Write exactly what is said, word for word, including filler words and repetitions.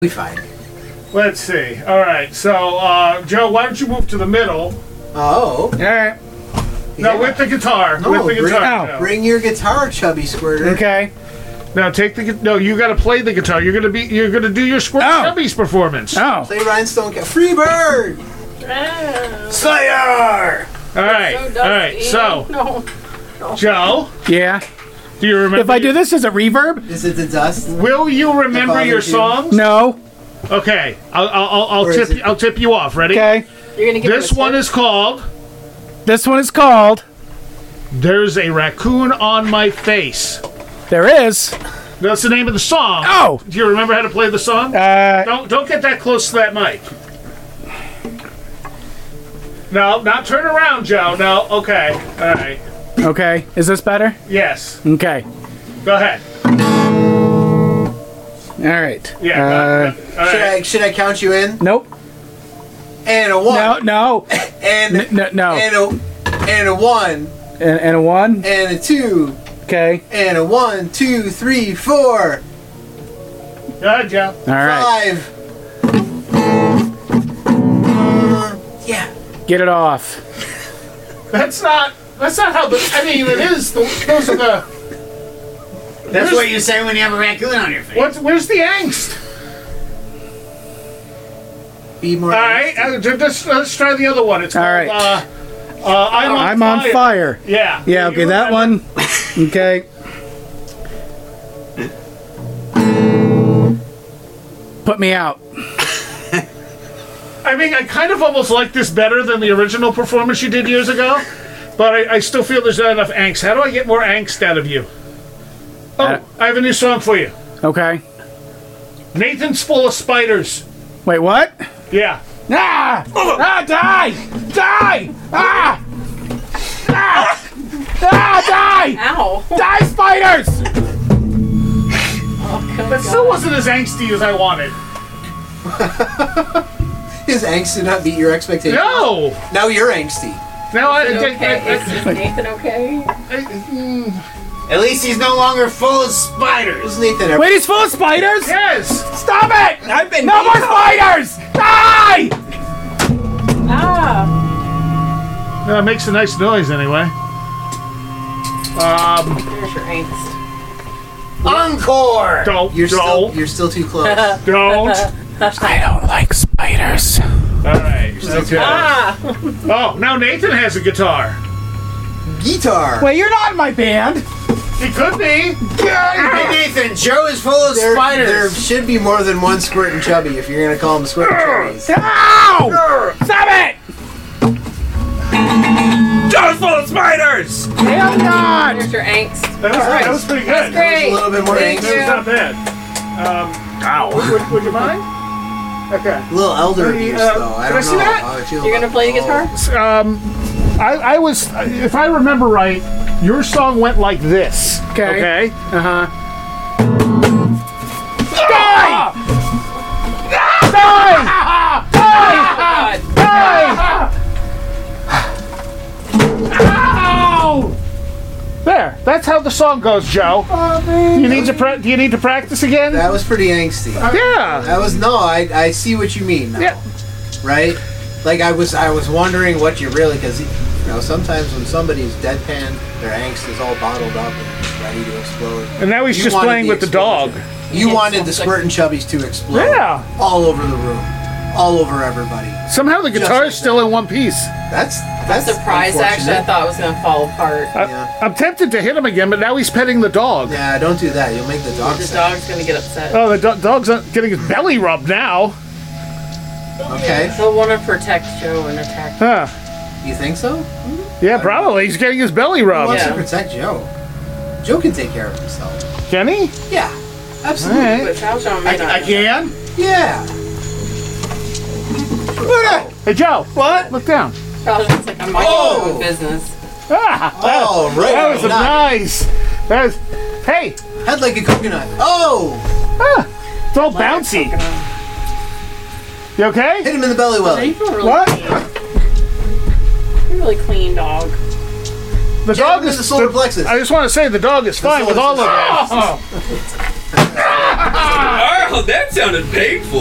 Be fine. Let's see. All right. So, uh, Joe, why don't you move to the middle? Oh. All right. No, Yeah. with the guitar. No, with the bring, guitar. Oh. Joe. bring your guitar, Chubby Squirter. Okay. Now take the gu- no. You got to play the guitar. You're gonna be. You're gonna do your Squirt Oh. Chubby's performance. Oh. Play Rhinestone Cat. Freebird! Oh, Slayer! All right. so All right. dusty. So, No. Joe, Yeah. do you remember? If I do this, is it reverb? Is it the dust? will you remember If I your would do- songs? No. Okay. I'll. I'll. I'll, I'll Or is tip. it- I'll tip you off. Ready? Okay. You're gonna give This him a one tip? is called This one is called "There's a Raccoon on My Face." There Is. That's the name of the song. Oh. Do you remember how to play the song? Uh, Don't don't get that close to that mic. No, not turn around, Joe. No. Okay. All right. okay. Is this better? Yes. Okay. Go ahead. All right. Yeah. Uh, go- all Should right. I should I count you in? nope. And a one. No. No. And N- no. No. and a and a one. And, and a one. And a two. Okay. And a one, two, three, four, Go ahead, Joe. All right. five. Uh, yeah. Get it off. That's not. That's not how the. I mean, it is. The, those are the. That's Where's- what you say when you have a raccoon on your face. What's where's the angst? Be more. All right. Uh, ju- just let's try the other one. It's All called. right. Uh, uh, I'm on I'm fire. on fire. Yeah. Yeah. You Okay. That remember? one. Okay. Put me out. I mean, I kind of almost like this better than the original performance you did years ago, but I, I still feel there's not enough angst. How do I get more angst out of you? Oh, Uh, I have a new song for you. Okay. Nathan's full of spiders. Wait. What? Yeah. Ah! Ah! Die! Die! Ah! Ah! Ah! Die! Ow. Die, spiders! Oh, good That still wasn't as angsty as I wanted. His angst did not beat your expectations. No! Now you're angsty. Now I, Is I, it okay? I- Is is Nathan okay? At least he's no longer full of spiders. Who's Nathan ever? Wait, he's full of spiders? yes! Stop it! I've been No more spiders! Die! Ah. No, it makes a nice noise anyway. Um, There's your angst. Encore. don't, You're still don't, you're still too close. don't. I don't like spiders. Alright, okay. Ah. Oh, now Nathan has a guitar. Guitar. Wait, you're not in my band. He could be. Hey Nathan, Joe is full of There, spiders. there should be more than one Squirt and Chubby if you're gonna call them Squirt and Chubbies. Ow! Stop it! Joe's full of spiders. Hell not! There's your angst. That was, that was pretty good. Great. A little bit more Thank angst. That was not bad. Um, Ow. would, would you mind? Okay. A little elder abuse Uh, though. I can I don't see know that? how I feel You're gonna about play the all guitar? of this. Um, I, I was, if I remember right, your song went like this. Okay. Okay. Uh-huh. Die! Die! Ow! There. That's how the song goes, Joe. You need to pra- do you need to practice again? That was pretty angsty. Yeah. That was no. I I see what you mean now. Yeah. Right? Like I was I was wondering what you really because you know sometimes when somebody's deadpan, their angst is all bottled up and ready to explode. And now he's You just wanted playing with the dog. explosion. You It wanted the sounds like- Squirt and Chubbies to explode. Yeah. All over the room. All over everybody. Somehow the guitar like is still in one piece. That's I'm that's surprised, actually. I unfortunate. thought it was gonna fall apart. I, Yeah. I'm tempted to hit him again, but now he's petting the dog. Yeah, don't do that. You'll make the dog The sad. dog's gonna get upset. Oh, the do- dog's not getting his belly rubbed now. Okay. He'll want to protect Joe and attack. Huh. You think so? Yeah, probably. He's getting his belly Who rubbed. wants to Yeah. protect Joe? Joe can take care of himself. Can he? Yeah. Absolutely. Alright. But Valjean may not. I can. Yeah. Hey, Joe. What? Look down. Valjean's like, I'm minding my Oh. own business. Ah, that, Oh, right. that was a Nice. nice. That was. Hey, Head like a coconut. Oh! ah, it's all bouncy. You okay? Hit him in the belly So welly. you feel really What? clean. You're really clean, dog. The Jab dog him in is. the solar the- plexus. I just want to say the dog is fine with all of solar that. Wow, that sounded painful.